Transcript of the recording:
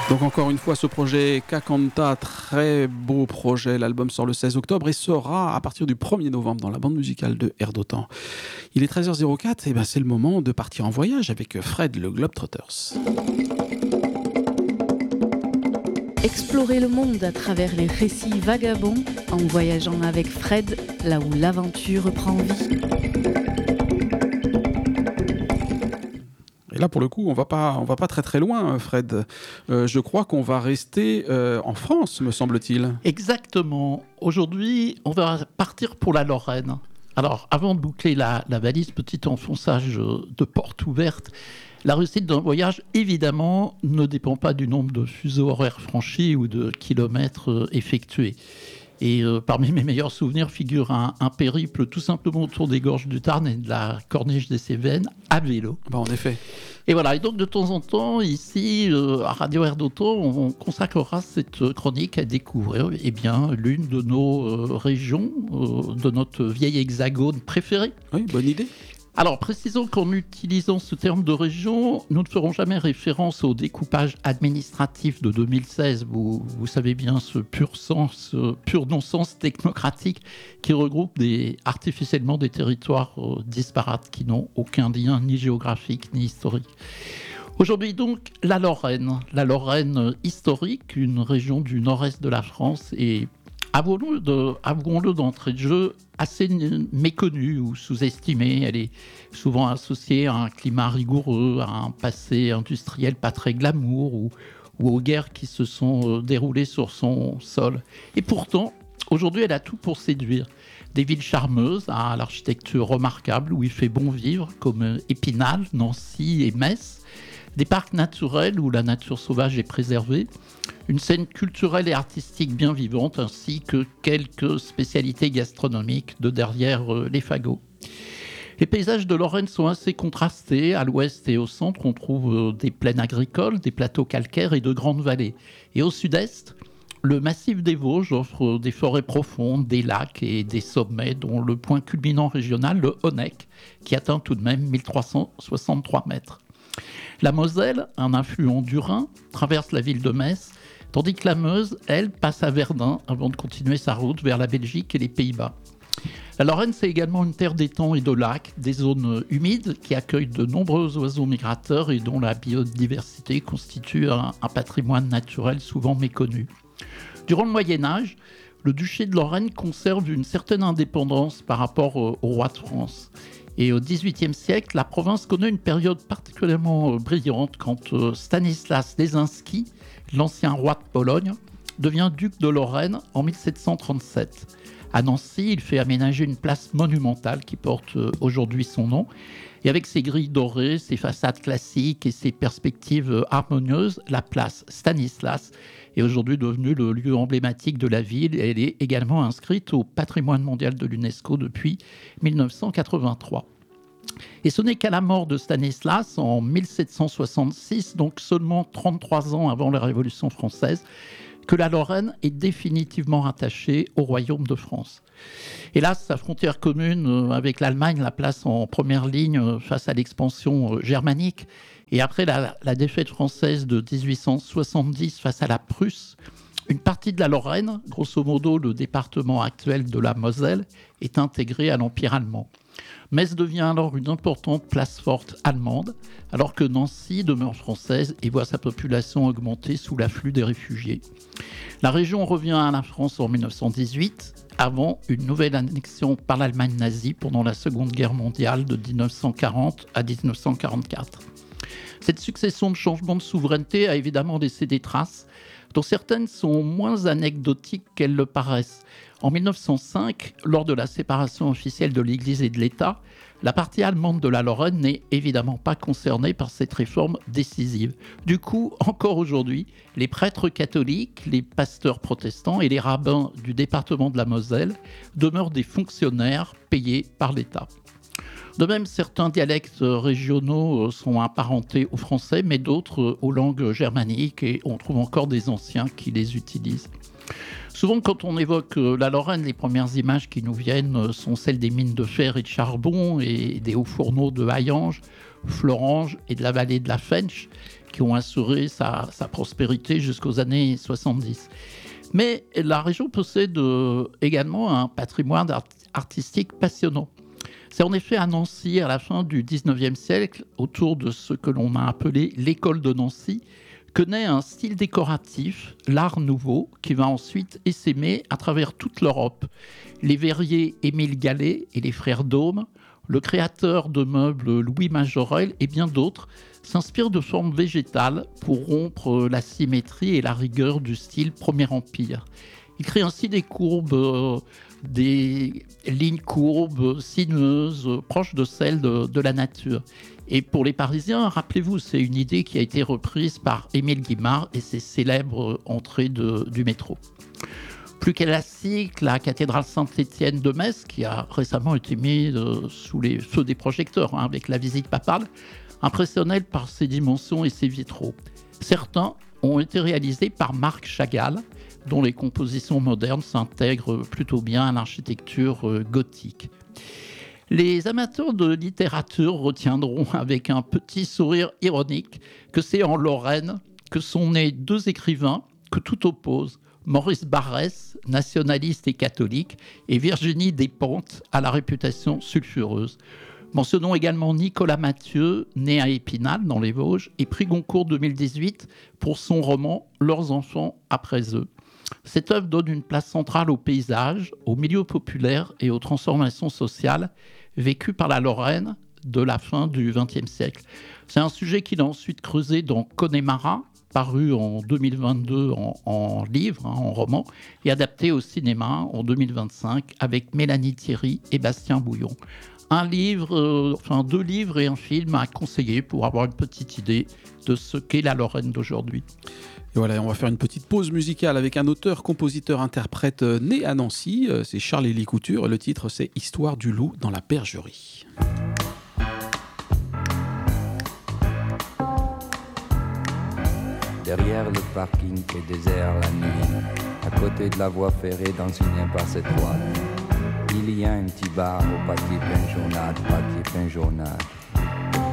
Donc encore une fois, ce projet Kakanta, très beau projet. L'album sort le 16 octobre et sera à partir du 1er novembre dans la bande musicale de Air d'Otan. Il est 13h04 et ben c'est le moment de partir en voyage avec Fred le Globetrotters. Explorer le monde à travers les récits vagabonds en voyageant avec Fred, là où l'aventure prend vie. Et là, pour le coup, on va pas très très loin, Fred. Je crois qu'on va rester en France, me semble-t-il. Exactement. Aujourd'hui, on va partir pour la Lorraine. Alors, avant de boucler la valise, petit enfonçage de porte ouverte, la réussite d'un voyage, évidemment, ne dépend pas du nombre de fuseaux horaires franchis ou de kilomètres effectués. Et parmi mes meilleurs souvenirs figure un périple tout simplement autour des gorges du Tarn et de la corniche des Cévennes à vélo. Bah, en effet. Et voilà, et donc de temps en temps, ici, à Radio Air d'Otan, on consacrera cette chronique à découvrir l'une de nos régions, de notre vieil hexagone préféré. Oui, bonne idée. Alors, précisons qu'en utilisant ce terme de région, nous ne ferons jamais référence au découpage administratif de 2016. Vous savez bien ce pur non-sens technocratique qui regroupe artificiellement des territoires disparates qui n'ont aucun lien ni géographique ni historique. Aujourd'hui donc, la Lorraine historique, une région du nord-est de la France et avouons-le d'entrée de jeu, assez méconnue ou sous-estimée. Elle est souvent associée à un climat rigoureux, à un passé industriel pas très glamour ou aux guerres qui se sont déroulées sur son sol. Et pourtant, aujourd'hui, elle a tout pour séduire. Des villes charmeuses à l'architecture remarquable où il fait bon vivre, comme Épinal, Nancy et Metz. Des parcs naturels où la nature sauvage est préservée, une scène culturelle et artistique bien vivante, ainsi que quelques spécialités gastronomiques de derrière les fagots. Les paysages de Lorraine sont assez contrastés. À l'ouest et au centre, on trouve des plaines agricoles, des plateaux calcaires et de grandes vallées. Et au sud-est, le massif des Vosges offre des forêts profondes, des lacs et des sommets, dont le point culminant régional, le Honeck, qui atteint tout de même 1363 mètres. La Moselle, un affluent du Rhin, traverse la ville de Metz, tandis que la Meuse, elle, passe à Verdun avant de continuer sa route vers la Belgique et les Pays-Bas. La Lorraine, c'est également une terre d'étangs et de lacs, des zones humides qui accueillent de nombreux oiseaux migrateurs et dont la biodiversité constitue un patrimoine naturel souvent méconnu. Durant le Moyen-Âge, le duché de Lorraine conserve une certaine indépendance par rapport au roi de France. Et au XVIIIe siècle, la province connaît une période particulièrement brillante quand Stanislas Lesinski, l'ancien roi de Pologne, devient duc de Lorraine en 1737. À Nancy, il fait aménager une place monumentale qui porte aujourd'hui son nom. Et avec ses grilles dorées, ses façades classiques et ses perspectives harmonieuses, la place Stanislas est aujourd'hui devenue le lieu emblématique de la ville et elle est également inscrite au patrimoine mondial de l'UNESCO depuis 1983. Et ce n'est qu'à la mort de Stanislas en 1766, donc seulement 33 ans avant la Révolution française, que la Lorraine est définitivement rattachée au Royaume de France. Hélas, sa frontière commune avec l'Allemagne la place en première ligne face à l'expansion germanique. Et après la défaite française de 1870 face à la Prusse, une partie de la Lorraine, grosso modo le département actuel de la Moselle, est intégrée à l'Empire allemand. Metz devient alors une importante place forte allemande, alors que Nancy demeure française et voit sa population augmenter sous l'afflux des réfugiés. La région revient à la France en 1918, avant une nouvelle annexion par l'Allemagne nazie pendant la Seconde Guerre mondiale de 1940 à 1944. Cette succession de changements de souveraineté a évidemment laissé des traces, dont certaines sont moins anecdotiques qu'elles le paraissent. En 1905, lors de la séparation officielle de l'Église et de l'État, la partie allemande de la Lorraine n'est évidemment pas concernée par cette réforme décisive. Du coup, encore aujourd'hui, les prêtres catholiques, les pasteurs protestants et les rabbins du département de la Moselle demeurent des fonctionnaires payés par l'État. De même, certains dialectes régionaux sont apparentés aux français, mais d'autres aux langues germaniques, et on trouve encore des anciens qui les utilisent. Souvent, quand on évoque la Lorraine, les premières images qui nous viennent sont celles des mines de fer et de charbon et des hauts fourneaux de Hayange, Florange et de la vallée de la Fensch, qui ont assuré sa prospérité jusqu'aux années 70. Mais la région possède également un patrimoine artistique passionnant. C'est en effet à Nancy, à la fin du 19e siècle, autour de ce que l'on a appelé l'école de Nancy, que naît un style décoratif, l'art nouveau, qui va ensuite essaimer à travers toute l'Europe. Les verriers Émile Gallet et les frères Daume, le créateur de meubles Louis Majorel et bien d'autres s'inspirent de formes végétales pour rompre la symétrie et la rigueur du style Premier Empire. Il crée ainsi des courbes, des lignes courbes, sinueuses, proches de celles de la nature. Et pour les Parisiens, rappelez-vous, c'est une idée qui a été reprise par Émile Guimard et ses célèbres entrées du métro. Plus classique, la cathédrale Saint-Étienne de Metz, qui a récemment été mise sous les feux des projecteurs avec la visite papale, impressionnait par ses dimensions et ses vitraux. Certains ont été réalisés par Marc Chagall, dont les compositions modernes s'intègrent plutôt bien à l'architecture gothique. Les amateurs de littérature retiendront avec un petit sourire ironique que c'est en Lorraine que sont nés deux écrivains que tout oppose, Maurice Barrès, nationaliste et catholique, et Virginie Despentes, à la réputation sulfureuse. Mentionnons également Nicolas Mathieu, né à Épinal, dans les Vosges, et prix Goncourt 2018 pour son roman « Leurs enfants après eux ». Cette œuvre donne une place centrale au paysage, au milieu populaire et aux transformations sociales vécues par la Lorraine de la fin du XXe siècle. C'est un sujet qu'il a ensuite creusé dans Connemara, paru en 2022 en livre, en roman, et adapté au cinéma en 2025 avec Mélanie Thierry et Bastien Bouillon. Deux livres et un film à conseiller pour avoir une petite idée de ce qu'est la Lorraine d'aujourd'hui. Et voilà, on va faire une petite pause musicale avec un auteur, compositeur, interprète né à Nancy. C'est Charles-Élie Couture. Le titre, c'est « Histoire du loup dans la bergerie ». Derrière le parking qui est désert la nuit, à côté de la voie ferrée dans une impasse étroite, il y a un petit bar au papier peint jaunâtre,